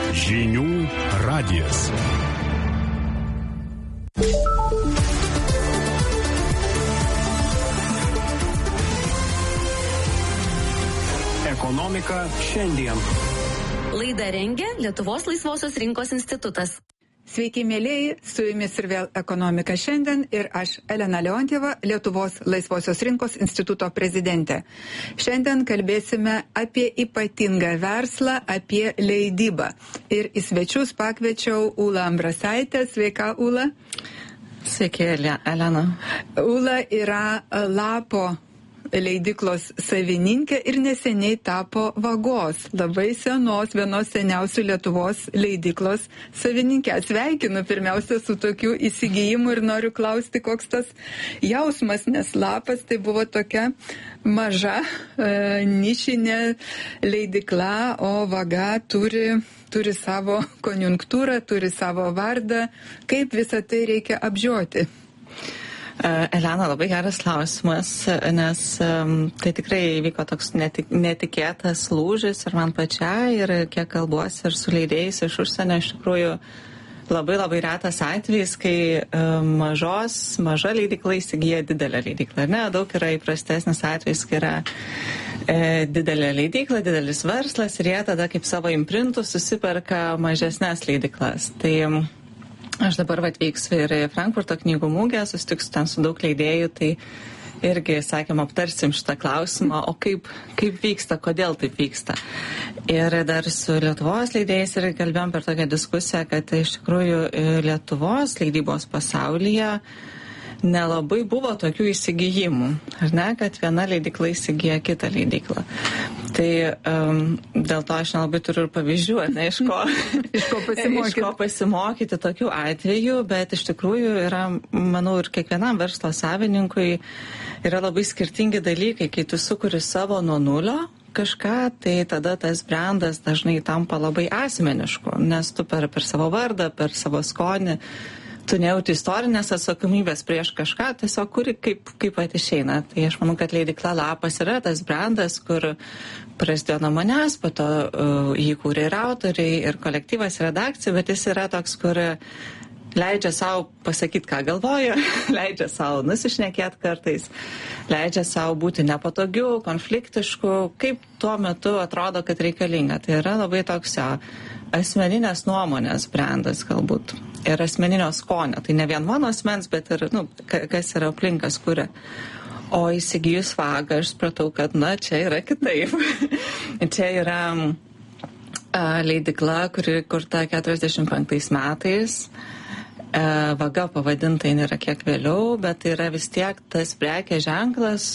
Žinių radijas. Ekonomika šiandien. Laidą rengia Lietuvos laisvosios rinkos institutas. Sveiki, mėlėjai, su jumis ir vėl Ekonomika šiandien ir aš, Elena Leontieva, Lietuvos laisvosios rinkos instituto prezidentė. Šiandien kalbėsime apie ypatingą verslą, apie leidybą. Ir į svečius pakviečiau Ūlą Ambrasaitę. Sveika, Ūla. Sveiki, Elena. Ūla yra Lapo leidyklos savininkė ir neseniai tapo Vagos, labai senos, vienos seniausių Lietuvos leidyklos savininkė. Sveikinu pirmiausia su tokiu įsigijimu ir noriu klausti, koks tas jausmas, nes Lapas tai buvo tokia maža nišinė leidykla, o Vaga turi savo konjunktūrą, turi savo vardą. Kaip visą tai reikia apžioti? Elena, labai geras klausimas, nes tai tikrai įvyko toks netikėtas lūžis ir man pačiai, ir kiek kalbuosi ir su leidėjais iš užsienio, iš tikrųjų labai retas atvejis, kai maža leidykla įsigyja didelę leidyklą. Ne, daug yra įprastesnis atvejis, kai yra didelė leidykla, didelis verslas ir jie tada kaip savo imprintų susiperka mažesnes leidyklas. Tai aš dabar atvyksiu ir į Frankfurto knygų mugę, susitiksiu ten su daug leidėjų, tai irgi, sakėm, aptarsim šitą klausimą, o kaip vyksta, kodėl taip vyksta. Ir dar su Lietuvos leidėjais irgi kalbėjom per tokią diskusiją, kad iš tikrųjų Lietuvos leidybos pasaulyje nelabai buvo tokių įsigijimų, ar ne, kad viena leidykla įsigyja kitą leidyklą. Tai dėl to aš nelabai turiu ir pavyzdžių, ne, iš ko pasimokyti tokių atvejų, bet iš tikrųjų yra, manau, ir kiekvienam verslo savininkui yra labai skirtingi dalykai, kai tu sukuri savo nuo nulio kažką, tai tada tas brandas dažnai tampa labai asmenišku, nes tu per savo vardą, per savo skonį, tu nejauti istorinės atsakomybės prieš kažką, tiesiog kuri kaip išeina. Tai aš manau, kad leidykla Lapas yra tas brandas, kur prasidėjo nuo manęs, po to jį kūrė ir autoriai, ir kolektyvas, redakcija, bet jis yra toks, kur leidžia savo pasakyti, ką galvoja, leidžia savo nusišnekėti kartais, leidžia savo būti nepatogiu, konfliktišku, kaip tuo metu atrodo, kad reikalinga. Tai yra labai toks asmeninės nuomonės brandas galbūt ir asmeninio skonio. Tai ne vien mano asmens, bet ir, kas yra aplinkas, kuria. O įsigijus Vagą, aš supratau, kad, čia yra kitaip. Čia yra leidykla, kuri kurta 45 metais. Vaga pavadinta yra kiek vėliau, bet tai yra vis tiek tas prekės ženklas,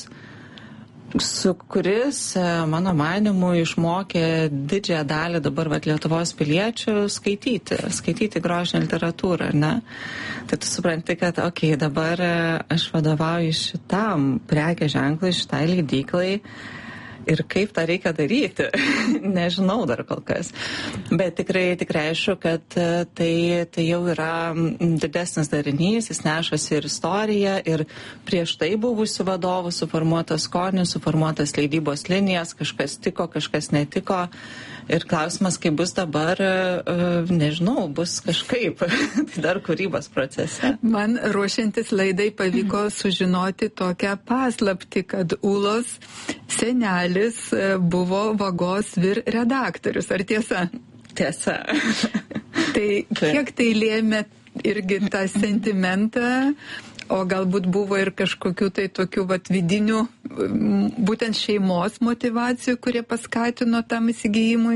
kuris, mano manymu, išmokė didžiąją dalį dabar Lietuvos piliečių skaityti grožinę literatūrą, ar ne? Tai tu supranti, kad, dabar aš vadovauju šitam prekės ženklui, šitai leidyklai, ir kaip tą reikia daryti, nežinau dar kol kas. Bet tikrai aišku, kad tai jau yra didesnis darinys, jis nešasi ir istoriją, ir prieš tai buvusių vadovų suformuotas skonis, suformuotas leidybos linijas, kažkas tiko, kažkas netiko. Ir klausimas, kaip bus dabar, nežinau, bus kažkaip, tai dar kūrybos procese. Man ruošiantis laidai pavyko sužinoti tokią paslaptį, kad Ūlos senelis buvo Vagos vyr redaktorius. Ar tiesa? Tiesa. Tai kiek tai lėmė irgi tą sentimentą, o galbūt buvo ir kažkokių tai tokių vidinių, būtent šeimos motyvacijų, kurie paskatino tam įsigijimui?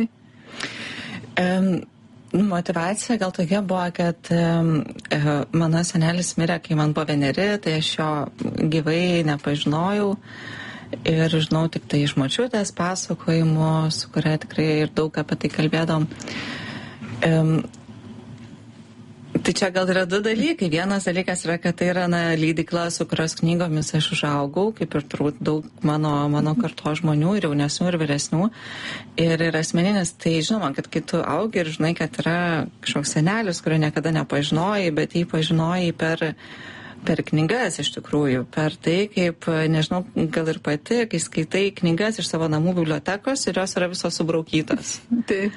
Motyvacija gal tokia buvo, kad mano senelis mirė, kai man buvo 1, tai aš jo gyvai nepažinojau. Ir žinau tik tai iš močiutės pasakojimų, su kuria tikrai ir daug apie tai kalbėdom. Tai čia gal yra 2 dalykai. Vienas dalykas yra, kad tai yra leidykla, su kurios knygomis aš užaugau, kaip ir turbūt daug mano karto žmonių, ir jaunesnių, ir vyresnių. Ir asmeninis, tai žinoma, kad kai tu augi ir žinai, kad yra kažkoks senelis, kurio niekada nepažinojai, bet jį pažinojai per knygas iš tikrųjų, per tai, kaip, nežinau, gal ir pati, kai skaitai knygas iš savo namų bibliotekos ir jos yra visos subraukytos.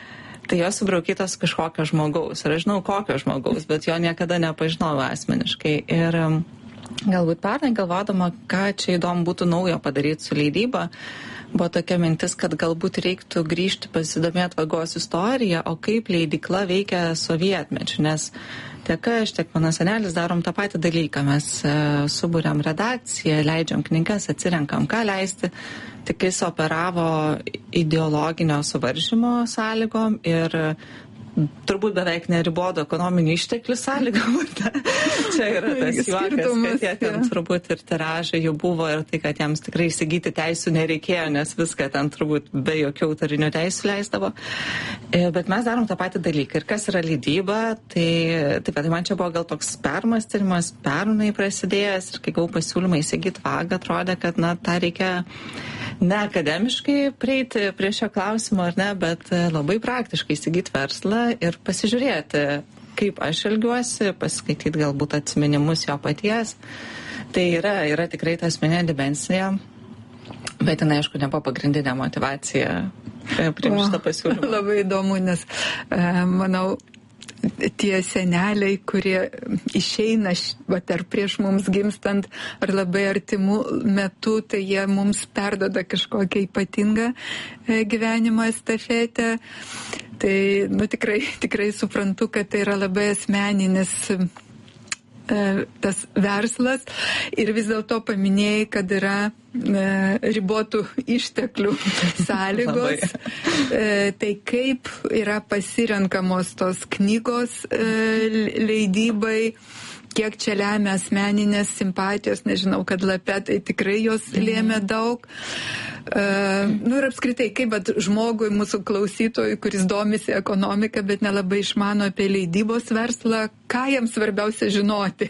tai jos subraukytos kažkokio žmogaus. Ir aš žinau, kokio žmogaus, bet jo niekada nepažinau asmeniškai. Ir galbūt pernai galvodama, ką čia įdomu būtų naujo padaryti su leidyba, buvo tokia mintis, kad galbūt reiktų grįžti pasidomėti Vagos istoriją, o kaip leidykla veikia sovietmečiu, nes tiek aš, tiek mano senelis darom tą patį dalyką. Mes suburiam redakciją, leidžiam knygas, atsirenkam, ką leisti, tik jis operavo ideologinio suvaržymo sąlygom ir turbūt beveik neribodo ekonominių išteklių sąlygom. Čia yra tas juokas, kad jie ten turbūt ir tiražai jų buvo ir tai, kad jiems tikrai įsigyti teisų nereikėjo, nes viską ten turbūt be jokių autorinių teisų leisdavo. Bet mes darom tą patį dalyką. Ir kas yra leidyba, tai man čia buvo gal toks permąstymas, pernai prasidėjęs ir kai gavau pasiūlymą įsigyti Vagą, atrodė, kad tą reikia ne akademiškai prieiti prie šio klausimo, ar ne, bet labai praktiškai įsigyti verslą ir pasižiūrėti, kaip aš elgiuosi, pasiskaityti galbūt atsiminimus jo paties. Tai yra tikrai ta asmeninė dimensija, bet jinai, aišku, nebuvo pagrindinė motyvacija priimti šitą pasiūlymą. Labai įdomu, nes manau, tie seneliai, kurie išeina ar prieš mums gimstant, ar labai artimų metų, tai jie mums perdoda kažkokią ypatingą gyvenimo estafetę. Tai tikrai suprantu, kad tai yra labai asmeninis tas verslas ir vis dėlto paminėjai, kad yra ribotų išteklių sąlygos. Tai kaip yra pasirenkamos tos knygos leidybai, kiek čia lemia asmeninės simpatijos, nežinau, kad lape tai tikrai jos lėmė daug. Ir apskritai, kaip žmogui, mūsų klausytojui, kuris domisi ekonomiką, bet nelabai išmano apie leidybos verslą, ką jam svarbiausia žinoti?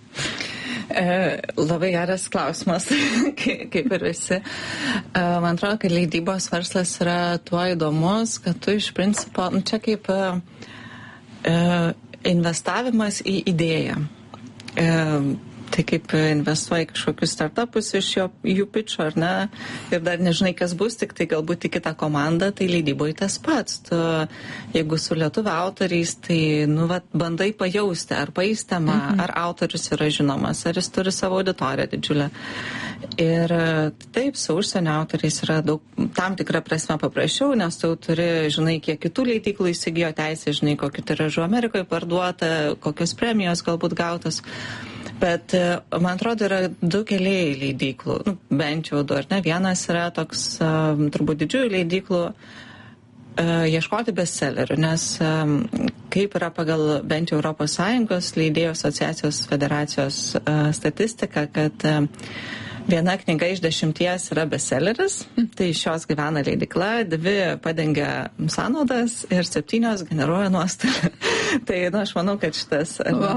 Labai geras klausimas, kaip ir visi. Man atrodo, kad leidybos verslas yra tuo įdomus, kad tu iš principo, čia kaip investavimas į idėją. Tai kaip investuoji kažkokius startupus iš jų pitcho, ar ne, ir dar nežinai, kas bus, tik tai galbūt į kitą komandą, tai leidyboje tas pats. Tu, jeigu su lietuvių autoriais, tai bandai pajausti, ar paistama, ar autorius yra žinomas, ar jis turi savo auditoriją didžiulę. Ir taip, su užsienio autoriais yra daug, tam tikrą prasme paprasčiau, nes tu turi, žinai, kiek kitų leidyklų įsigijo teisę, žinai, kokiu tiražu Amerikoje parduota, kokios premijos galbūt gautos. Bet, man atrodo, yra du keliai leidyklų, bent jau du, ar ne? Vienas yra toks, turbūt didžiųjų leidyklų, ieškoti bestsellerių, nes kaip yra pagal bent jau ES leidėjų asociacijos federacijos statistika, kad viena knyga iš 10 yra bestselleris, tai iš jos gyvena leidykla, 2 padengia sąnaudas ir 7 generuoja nuostolį. Tai, aš manau, kad šitas...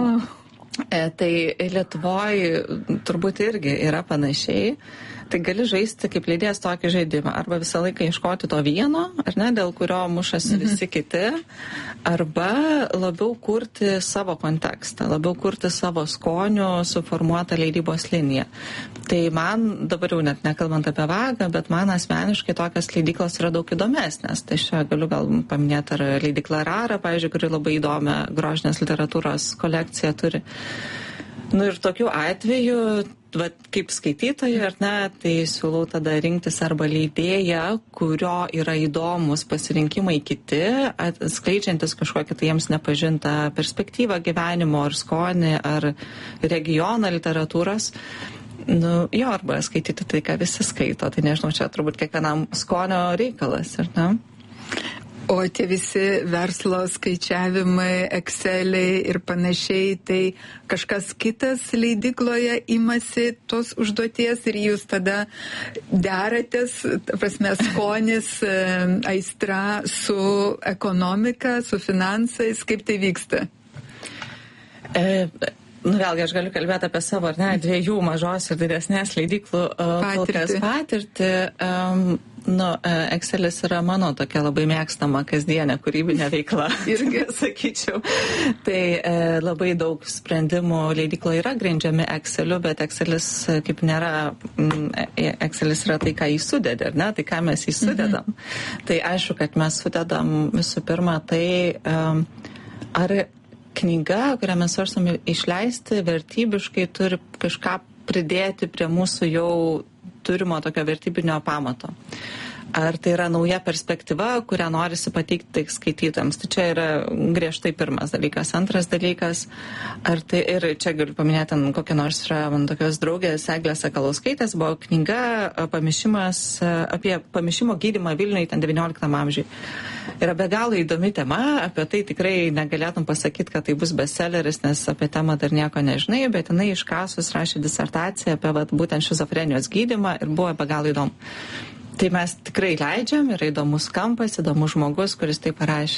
Tai Lietuvoje turbūt irgi yra panašiai. Tai gali žaisti kaip leidėjas tokį žaidimą. Arba visą laiką ieškoti to vieno, ar ne, dėl kurio mušasi visi kiti. Arba labiau kurti savo kontekstą, labiau kurti savo skonių suformuotą leidybos liniją. Tai man, dabar jau net nekalbant apie Vagą, bet man asmeniškai tokios leidyklos yra daug įdomesnės. Tai čia galiu gal paminėti ar leidykla Rara, pavyzdžiui, kuri labai įdomią grožinės literatūros kolekciją turi. Ir tokiu atveju, kaip skaitytojai, ar ne, tai siūlau tada rinktis arba leidėją, kurio yra įdomus pasirinkimai kiti, skleidžiantis kažkokią tai jiems nepažintą perspektyvą gyvenimo ar skonį ar regioną literatūros. Arba skaityti tai, ką visi skaito. Tai nežinau, čia turbūt kiekvienam skonio reikalas, ar ne? O tie visi verslo skaičiavimai, Exceliai ir panašiai, tai kažkas kitas leidykloje imasi tos užduoties ir jūs tada deratės, prasme, skonis, aistra su ekonomika, su finansais, kaip tai vyksta? Vėlgi, aš galiu kalbėti apie savo, ar ne, 2 mažos ir didesnės leidyklų patirtį. Excelis yra mano tokia labai mėgstama kasdienė kūrybinė veikla, irgi sakyčiau. Tai labai daug sprendimų leidykloje yra grindžiami Exceliu, bet Excelis kaip nėra, Excelis yra tai, ką jį sudeda, ar ne? Tai, ką mes jį sudedam. Tai aišku, kad mes sudedam visų pirma tai, ar knyga, kurią mes svarstame išleisti, vertybiškai turi kažką pridėti prie mūsų jau turimo tokio vertybinio pamato. Ar tai yra nauja perspektyva, kurią norisi pateikti skaitytojams. Tai čia yra griežtai pirmas dalykas. Antras dalykas, ar tai, ir čia galiu paminėti, kokia nors yra man tokios draugės Eglės Sakalauskaitės, buvo knyga apie pamišimo gydymą Vilniuje ten 19 amžiui. Yra be galo įdomi tema, apie tai tikrai negalėtum pasakyti, kad tai bus bestselleris, nes apie temą dar nieko nežinai, bet jinai iškasus rašė disertaciją apie būtent šizofrenijos gydymą ir buvo be galo įdomu. Tai mes tikrai leidžiam, yra įdomus kampas, įdomus žmogus, kuris tai parašė.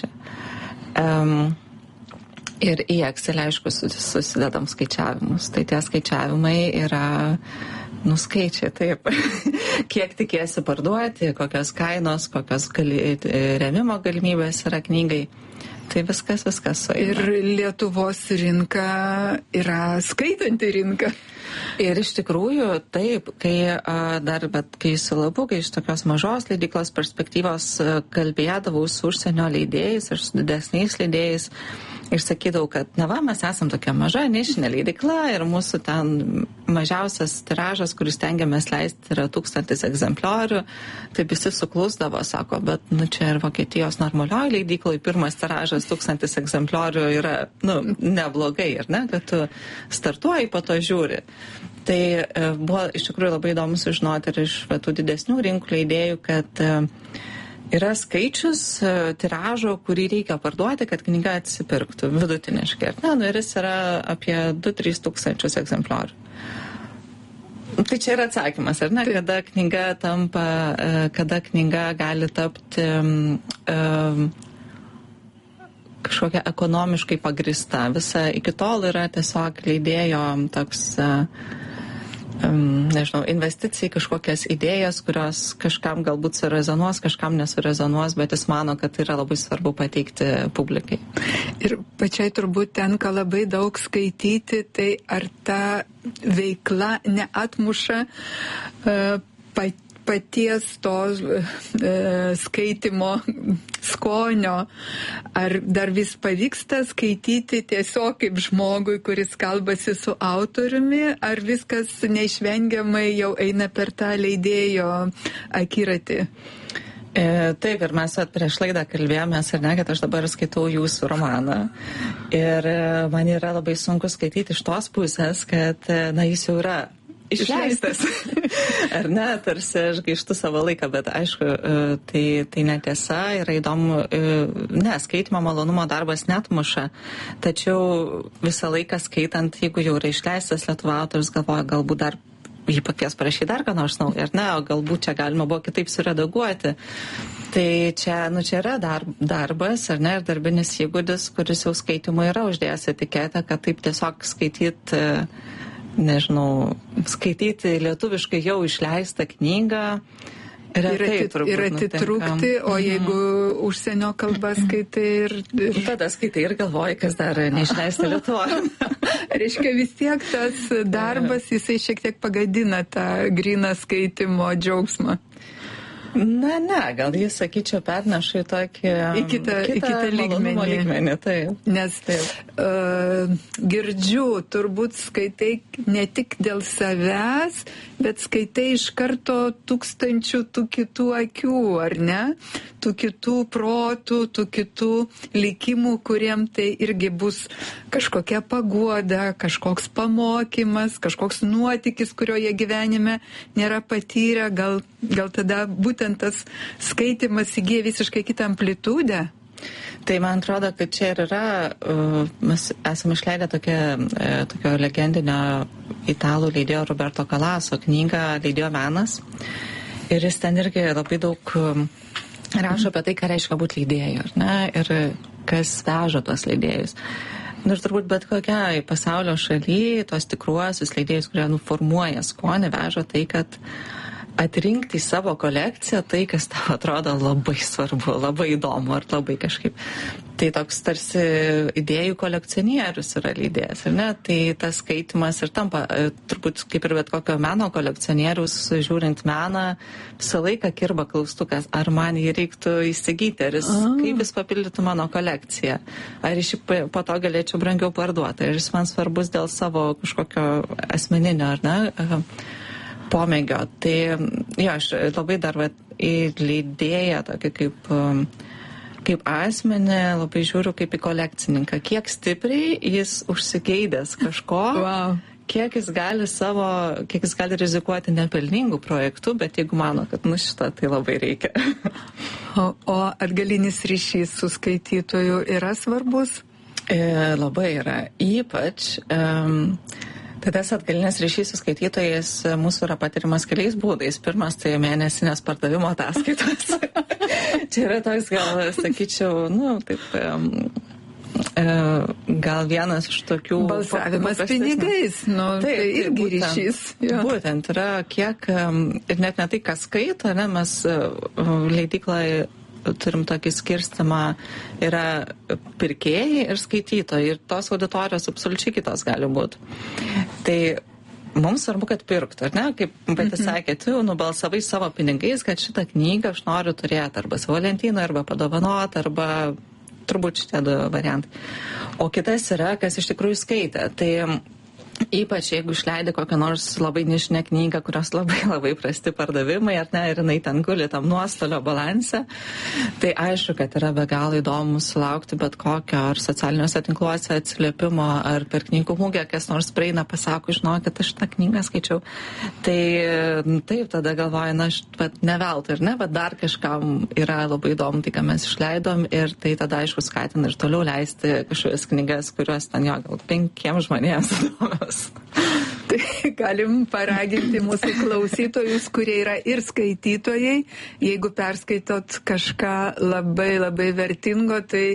Ir į Excel, aišku, susidedam skaičiavimus. Tai tie skaičiavimai yra skaičiai, taip. Kiek tikėsi parduoti, kokios kainos, kokios rėmimo galimybės yra knygai. Tai viskas sueina. Ir Lietuvos rinka yra skaitanti rinka. Ir iš tikrųjų, taip, kai su Labu, kai iš tokios mažos leidyklos perspektyvos kalbėdavau su užsienio leidėjais ir su didesniais leidėjais, ir sakydavau, kad mes esam tokia maža nišinė leidykla ir mūsų ten mažiausias tiražas, kuris stengiamės leisti, yra 1000 egzempliorių. Tai visi suklusdavo, sako, bet čia ir Vokietijos normalioji leidykloje pirmas tiražas 1000 egzempliorių yra neblogai, ar ne, kad tu startuoji, po to žiūri. Tai buvo iš tikrųjų labai įdomu sužinoti ir iš tų didesnių rinkų leidėjų, kad yra skaičius tiražo, kurį reikia parduoti, kad knyga atsipirktų vidutiniškai. Ir jis yra apie 2-3 tūkstančius egzempliorių. Tai čia yra atsakymas, ar ne? Kada knyga gali tapti kažkokia ekonomiškai pagrįsta. Visa iki tol yra tiesiog leidėjo toks investicija į kažkokias idėjas, kurios kažkam galbūt surezonuos, kažkam nesurezonuos, bet jis mano, kad tai yra labai svarbu pateikti publikai. Ir pačiai turbūt tenka labai daug skaityti, tai ar ta veikla neatmuša paties to skaitimo skonio, ar dar vis pavyksta skaityti tiesiog kaip žmogui, kuris kalbasi su autoriumi, ar viskas neišvengiamai jau eina per tą leidėjo akiratį? Taip, ir mes prieš laidą kalbėjomės, ar ne, kad aš dabar skaitau jūsų romaną. Ir man yra labai sunku skaityti iš tos pusės, kad jis jau yra išleistas. Ar ne, tarsi aš gaištu savo laiką, bet aišku, tai netiesa, yra įdomu, skaitimo malonumo darbas netmuša, tačiau visą laiką skaitant, jeigu jau yra išleistas lietuvių autorius, galvoja, galbūt dar jį pakvies parašyti dar ką nors naujo, ar ne, o galbūt čia galima buvo kitaip suredaguoti. Tai čia yra darbas, ar ne, ir darbinis įgūdis, kuris jau skaitimui yra uždėjęs etiketę, kad taip tiesiog skaityti lietuviškai jau išleistą knygą ir atitrūkti, o jeigu užsienio kalbą skaitai ir tada skaitai ir galvoji, kas dar neišleista Lietuvoje. Reiškia, vis tiek tas darbas, jisai šiek tiek pagadina tą gryną skaitimo džiaugsmą. Ne, gal jis, sakyčiau, perneša į tokį į kitą lygmenį. Taip. Nes girdžiu, turbūt skaitai ne tik dėl savęs, bet skaitai iš karto tūkstančių tų kitų akių, ar ne? Tų kitų protų, tų kitų likimų, kuriem tai irgi bus kažkokia paguoda, kažkoks pamokymas, kažkoks nuotykis, kurio jie gyvenime nėra patyrę, gal tada būtent tas skaitimas įgyja visiškai kitą amplitudę. Tai man atrodo, kad čia ir yra, mes esame išleidę tokio legendinio italų leidėjo Roberto Calasso knygą Leidėjo menas. Ir jis ten irgi labai daug rašo apie tai, ką reiškia būti leidėju, ar ne? Ir kas veža tuos leidėjus. Ir turbūt bet kokiai pasaulio šaly tos tikruosius leidėjus, kurie formuoja skonį, veža tai, kad atrinkti į savo kolekciją tai, kas tau atrodo labai svarbu, labai įdomu ar labai kažkaip. Tai toks tarsi idėjų kolekcionierius yra leidėjas, ar ne? Tai tas skaitimas ir tampa, turbūt kaip ir bet kokio meno kolekcionierius, žiūrint meną, visą laiką kirba klaustukas, ar man jį reiktų įsigyti, ar jis, kaip jis papildytų mano kolekciją, ar iš po to galėčiau brangiau parduoti, ar jis man svarbus dėl savo kažkokio asmeninio, ar ne? Pomėgio. Tai jo, aš labai dar į leidėją tokį kaip asmenį labai žiūriu kaip į kolekcininką. Kiek stipriai jis užsigeidęs kažko, kiek jis gali rizikuoti nepelningų projektų, bet jeigu mano, kad šitą tai labai reikia. O atgalinis ryšys su skaitytoju yra svarbus? Labai yra. Ypač tai tas atgalinis ryšys su skaitytojais mūsų yra patirimas keliais būdais. Pirmas tai mėnesinės pardavimo ataskaitos. Čia yra toks, gal sakyčiau, gal vienas iš tokių... Balsavimas pinigais, tai irgi ryšys. Būtent yra kiek, ir net ne tai, kas skaito, ne, mes leidyklai turim tokį skirstimą, yra pirkėjai ir skaitytojai, ir tos auditorijos absoliučiai kitos gali būti. Tai mums svarbu, kad pirktų, ar ne? Kaip pati sakė, tu nubalsavai savo pinigais, kad šitą knygą aš noriu turėti arba savo lentyną, arba padovanoti, arba turbūt šitie du variantai. O kitas yra, kas iš tikrųjų skaitė. Tai ypač jeigu išleidai kokią nors labai nišinę knygą, kurios labai prasti pardavimai, ar ne, ir jinai ten guli tam nuostolio balanse, tai aišku, kad yra be galo įdomu sulaukti bet kokio ar socialiniuose tinkluose atsiliepimo, ar per knygų mugę kas nors praeina, pasako, žinokit, aš tą knygą skaičiau. Tai taip, tada galvoju, ne veltui, ir ne, bet dar kažkam yra labai įdomu, tai ką mes išleidom, ir tai tada aišku skatina ir toliau leisti kažkokias knygas, kurios ten gal 5 žmonėms įdomios. Tai galim paraginti mūsų klausytojus, kurie yra ir skaitytojai. Jeigu perskaitot kažką labai vertingo, tai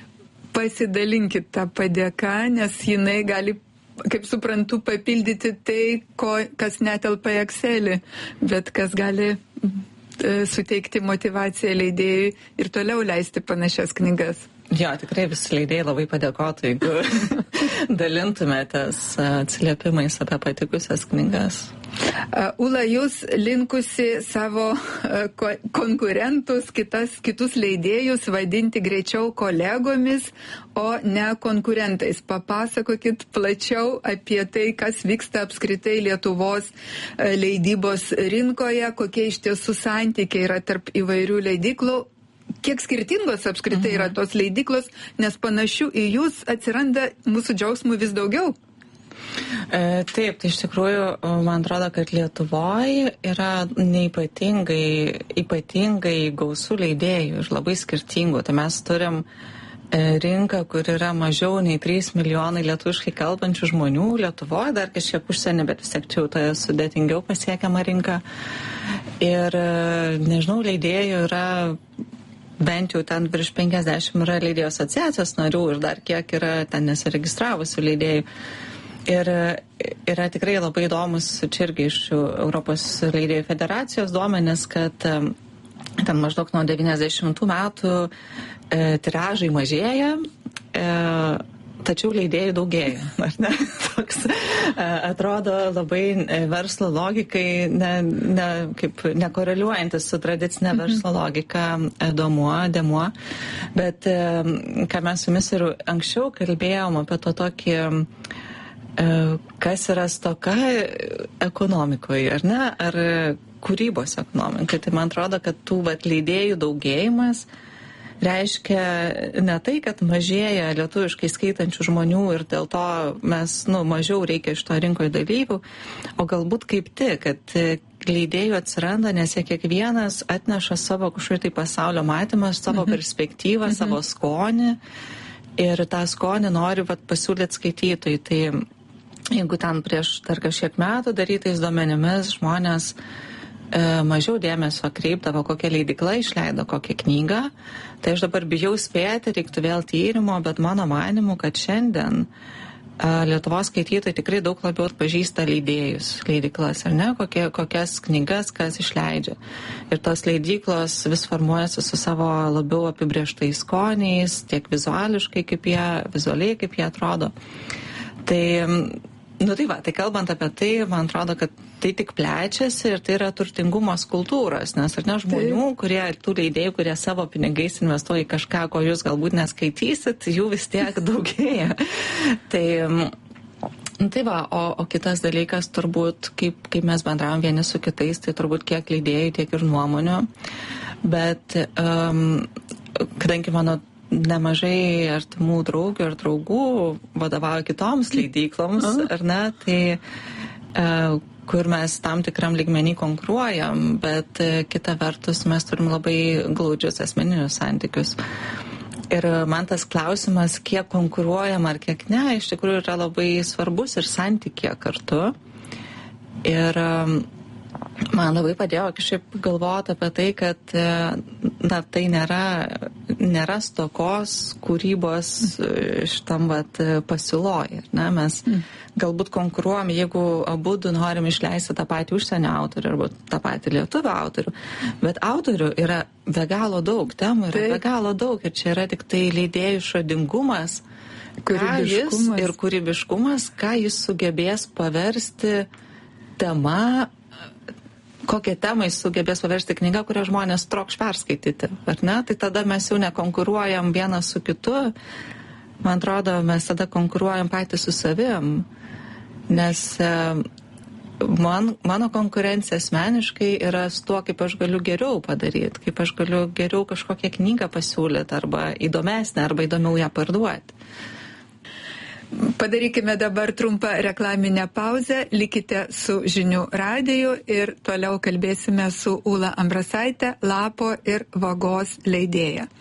pasidalinkit tą padėką, nes jinai gali, kaip suprantu, papildyti tai, kas netelpa į Excelį, bet kas gali suteikti motyvaciją leidėjui ir toliau leisti panašias knygas. Jo, tikrai visi leidėjai labai padėkotų, jeigu dalintumėtės atsiliepimais apie patikusias knygas. Ula, jūs linkusi savo konkurentus, kitus leidėjus vadinti greičiau kolegomis, o ne konkurentais. Papasakokit plačiau apie tai, kas vyksta apskritai Lietuvos leidybos rinkoje, kokie iš tiesų santykiai yra tarp įvairių leidyklų. Kiek skirtingos apskritai yra tos leidyklos, nes panašių į jūs atsiranda mūsų džiaugsmų vis daugiau. Taip, tai iš tikrųjų, man atrodo, kad Lietuvoje yra ypatingai gausų leidėjų ir labai skirtingų. Tai mes turim rinką, kur yra mažiau nei 3 milijonai lietuviškai kalbančių žmonių Lietuvoje, dar kažkiek užsienį, bet vis tiek čia jau tai sudėtingiau pasiekiama rinka. Ir, nežinau, leidėjų yra bent jau ten virš 50 yra leidėjų asociacijos narių ir dar kiek yra ten nesiregistravusių leidėjų. Ir yra tikrai labai įdomus, čia irgi iš Europos leidėjų federacijos duomenys, kad ten maždaug nuo 90 metų tiražai mažėja, tačiau leidėjų daugėja. Ar ne? Toks atrodo labai verslo logikai nekoreliuojantis su tradicinė verslo logika dėmuo. Bet ką mes su jumis ir anksčiau kalbėjom apie to tokį, kas yra stoka ekonomikoje, ar ne? Ar kūrybos ekonomikoje. Tai man atrodo, kad tų leidėjų daugėjimas reiškia ne tai, kad mažėja lietuviškai skaitančių žmonių ir dėl to mes, mažiau reikia iš to rinkoje dalyvių, o galbūt kaip tik, kad leidėjų atsiranda, nes jie kiekvienas atneša savo kažkokį tai pasaulio matymą, savo perspektyvą, savo skonį ir tą skonį nori pasiūlyti skaitytojai. Tai jeigu ten prieš dar kažkiek metų darytais duomenimis žmonės mažiau dėmesio kreipdavo, kokia leidykla išleido kokią knygą, tai aš dabar bijau spėti, reiktų vėl tyrimo, bet mano manimu, kad šiandien Lietuvos skaitytojai tikrai daug labiau atpažįsta leidėjus, leidyklas, ar ne, kokias knygas, kas išleidžia. Ir tos leidyklos vis formuojasi su savo labiau apibrėžtais skoniais, tiek vizualiai, kaip jie atrodo. Tai tai kalbant apie tai, man atrodo, kad tai tik plečiasi ir tai yra turtingumos kultūros, nes ar ne žmonių, tų leidėjų, kurie savo pinigais investuoja į kažką, ko jūs galbūt neskaitysit, jų vis tiek daugėja. O kitas dalykas turbūt, kaip mes bendravom vieni su kitais, tai turbūt kiek leidėjų, tiek ir nuomonių, bet kadangi mano nemažai artimų draugių ir draugų vadovauja kitoms leidykloms, ar ne, tai kur mes tam tikram lygmenį konkuruojam, bet kita vertus mes turim labai glaudžius asmeninius santykius. Ir man tas klausimas, kiek konkuruojam ar kiek ne, iš tikrųjų yra labai svarbus ir santykė kartu. Ir man labai padėjo kažkaip galvoti apie tai, kad tai nėra stokos kūrybos šitam pasiūloj. Mes galbūt konkuruojam, jeigu abudu norim išleisti tą patį užsienio autorių arba tą patį lietuvių autorių, bet autorių yra be galo daug, temų yra be galo daug ir čia yra tik tai leidėjų išradingumas ir kūrybiškumas, ką jis sugebės paversti tema, kokią temą jis sugebės paversti knygą, kurią žmonės trokš perskaityti, ar ne? Tai tada mes jau nekonkuruojam vienas su kitu, man atrodo, mes tada konkuruojam patys su savim, nes mano konkurencija asmeniškai yra su tuo, kaip aš galiu geriau padaryti, kaip aš galiu geriau kažkokią knygą pasiūlyti, arba įdomesnę, arba įdomiau ją parduoti. Padarykime dabar trumpą reklaminę pauzę, likite su Žinių radiju ir toliau kalbėsime su Ūla Ambrasaitė, Lapo ir Vagos leidėja.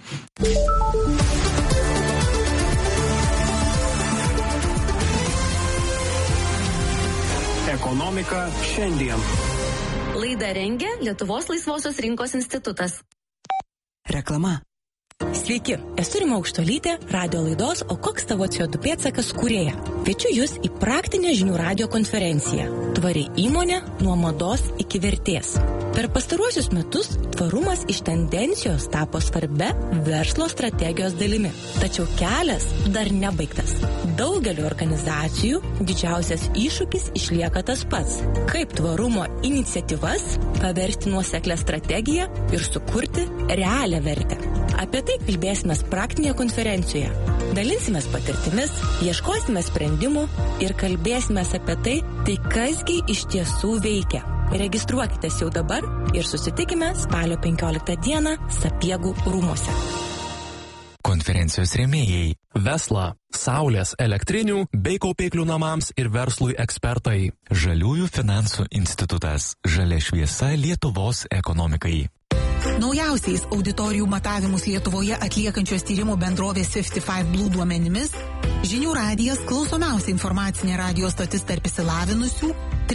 Ekonomika šiandien. Laidą rengia Lietuvos laisvosios rinkos institutas. Reklama. Sveiki, esu Rima Aukštuolytė, radio laidos O koks tavo CO2 pėdsakas kūrėja. Kviečiu jūs į praktinę Žinių radijo konferenciją Tvari įmonė nuo mados iki vertės. Per pastaruosius metus tvarumas iš tendencijos tapo svarbia verslo strategijos dalimi. Tačiau kelias dar nebaigtas. Daugeliu organizacijų didžiausias iššūkis išlieka tas pats. Kaip tvarumo iniciatyvas paversti nuoseklę strategiją ir sukurti realią vertę. Apie tai kalbėsime praktinėje konferencijoje. Dalinsimės patirtimis, ieškosime sprendimų ir kalbėsime apie tai kasgi iš tiesų veikia. Registruokitės jau dabar ir susitikime spalio 15 dieną Sapiegų rūmuose. Konferencijos rėmėjai Vesla, saulės, elektrinių bei kaupiklių namams ir verslui ekspertai. Žaliųjų finansų institutas. Žalia šviesa Lietuvos ekonomikai. Naujausiais auditorijų matavimus Lietuvoje atliekančios tyrimų bendrovės 55 Blue duomenimis, Žinių radijas klausomiausia informacinė radijo stotis tarp išsilavinusių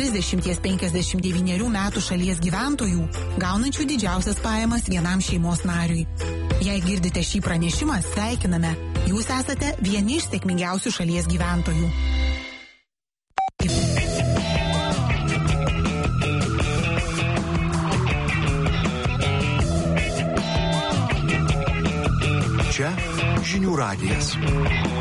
30-59 metų šalies gyventojų, gaunančių didžiausias pajamas vienam šeimos nariui. Jei girdite šį pranešimą, sveikiname. Jūs esate vieni iš sėkmingiausių šalies gyventojų. Čia Žinių radijas.